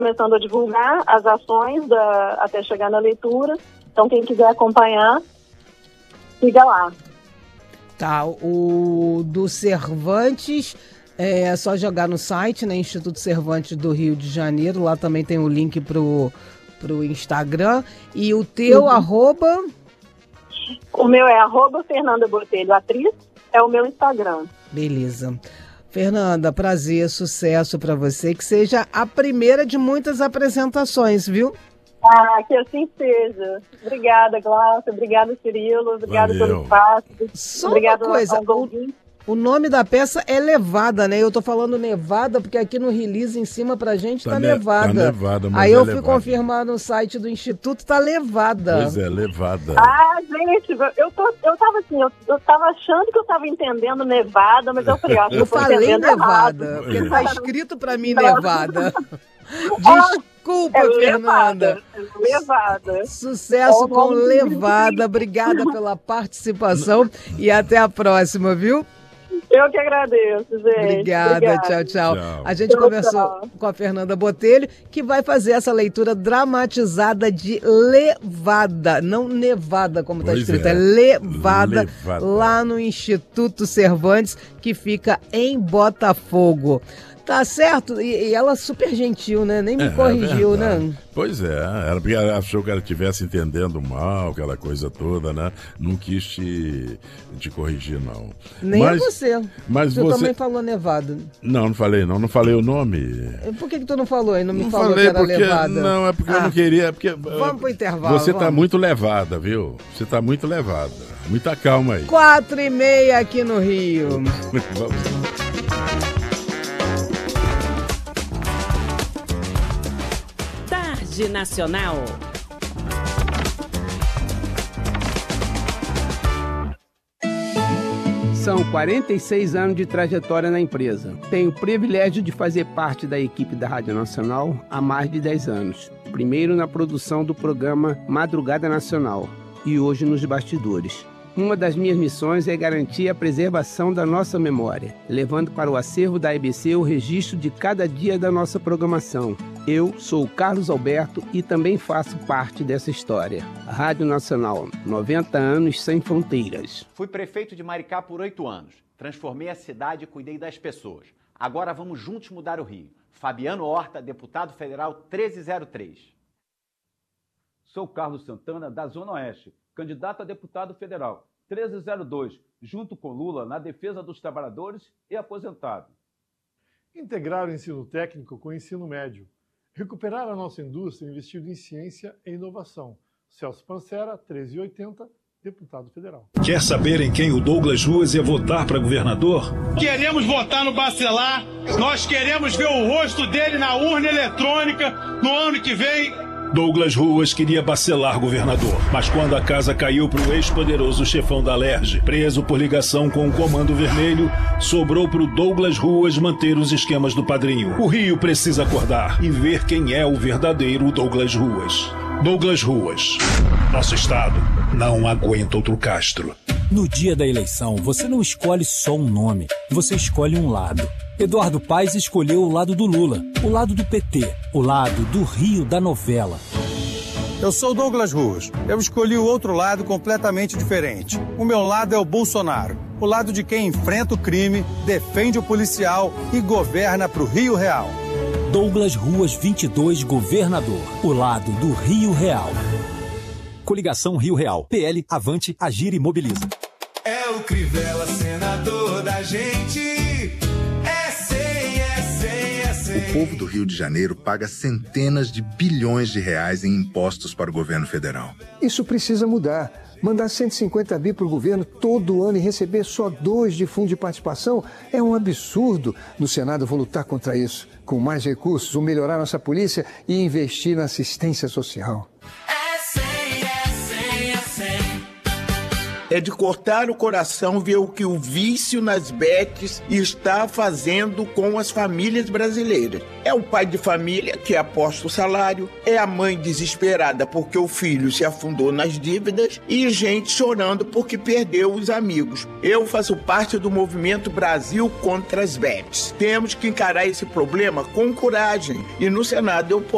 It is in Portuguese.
começando a divulgar as ações até chegar na leitura. Então, quem quiser acompanhar, siga lá. Tá, o do Cervantes é só jogar no site, né? Instituto Cervantes do Rio de Janeiro. Lá também tem o link pro Instagram. E o teu, arroba? O meu é @Fernanda Botelho Atriz, é o meu Instagram. Beleza. Fernanda, prazer, sucesso para você, que seja a primeira de muitas apresentações, viu? Que assim seja. Obrigada, Glaucia, obrigada, Cirilo, obrigada pelo espaço. Só obrigada uma coisa, o nome da peça é Levada, né? Eu tô falando Nevada porque aqui no release em cima pra gente tá Nevada. Tá Nevada, mas aí eu fui confirmar no site do Instituto, tá Levada. Pois é, Levada. Gente, eu tava assim, eu tava achando que eu tava entendendo Nevada, mas eu falei, acho que eu falei Nevada, errado. porque tá escrito pra mim Nevada. Desculpa, Fernanda. Levada. Sucesso com Levada. Obrigada pela participação e até a próxima, viu? Eu que agradeço, gente. Obrigada. Tchau. A gente conversou com a Fernanda Botelho, que vai fazer essa leitura dramatizada de Levada, não Nevada, como está escrito, é Levada, lá no Instituto Cervantes, que fica em Botafogo. Tá certo? E ela super gentil, né? Nem me corrigiu, né? Pois é, era porque ela achou que ela estivesse entendendo mal, aquela coisa toda, né? Não quis te corrigir, não. Nem você. Mas você também falou Nevada. Não falei não. Não falei o nome. Por que tu não falou e não me não falou falei que era porque, Levada? Não, é porque eu não queria... Porque, vamos pro intervalo. Você tá muito levada, viu? Você tá muito levada. Muita calma aí. 4h30 aqui no Rio. Vamos. Nacional. São 46 anos de trajetória na empresa. Tenho o privilégio de fazer parte da equipe da Rádio Nacional há mais de 10 anos. Primeiro na produção do programa Madrugada Nacional e hoje nos bastidores. Uma das minhas missões é garantir a preservação da nossa memória, levando para o acervo da EBC o registro de cada dia da nossa programação. Eu sou o Carlos Alberto e também faço parte dessa história. Rádio Nacional, 90 anos sem fronteiras. Fui prefeito de Maricá por 8 anos. Transformei a cidade e cuidei das pessoas. Agora vamos juntos mudar o Rio. Fabiano Horta, deputado federal 1303. Sou Carlos Santana, da Zona Oeste, candidato a deputado federal 1302, junto com Lula na defesa dos trabalhadores e aposentados. Integrar o ensino técnico com o ensino médio. Recuperar a nossa indústria investindo em ciência e inovação. Celso Pancera, 1380, deputado federal. Quer saber em quem o Douglas Ruas ia votar para governador? Queremos votar no Bacelar, nós queremos ver o rosto dele na urna eletrônica no ano que vem. Douglas Ruas queria Bacelar governador, mas quando a casa caiu para o ex-poderoso chefão da Alerj, preso por ligação com o Comando Vermelho, sobrou para o Douglas Ruas manter os esquemas do padrinho. O Rio precisa acordar e ver quem é o verdadeiro Douglas Ruas. Douglas Ruas. Nosso estado não aguenta outro Castro. No dia da eleição, você não escolhe só um nome, você escolhe um lado. Eduardo Paes escolheu o lado do Lula, o lado do PT, o lado do Rio da novela. Eu sou Douglas Ruas. Eu escolhi o outro lado completamente diferente. O meu lado é o Bolsonaro. O lado de quem enfrenta o crime, defende o policial e governa para o Rio Real. Douglas Ruas 22, governador. O lado do Rio Real. Coligação Rio Real. PL, Avante, Agir e Mobiliza. É o Crivella, senador da gente. O povo do Rio de Janeiro paga centenas de bilhões de reais em impostos para o governo federal. Isso precisa mudar. Mandar 150 bi para o governo todo ano e receber só 2 de fundo de participação é um absurdo. No Senado vou lutar contra isso. Com mais recursos, vou melhorar nossa polícia e investir na assistência social. É de cortar o coração ver o que o vício nas bets está fazendo com as famílias brasileiras. É o pai de família que aposta o salário, é a mãe desesperada porque o filho se afundou nas dívidas e gente chorando porque perdeu os amigos. Eu faço parte do movimento Brasil contra as bets. Temos que encarar esse problema com coragem e no Senado eu posso.